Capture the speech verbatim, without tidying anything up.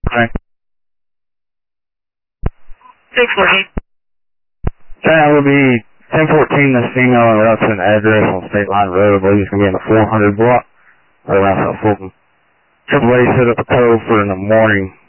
Okay. six fourteen. That would be ten fourteen, the female and route to an address on State Line Road. I believe it's going to be in the four hundred block. Right around South Fulton. Triple A set up a code for in the morning.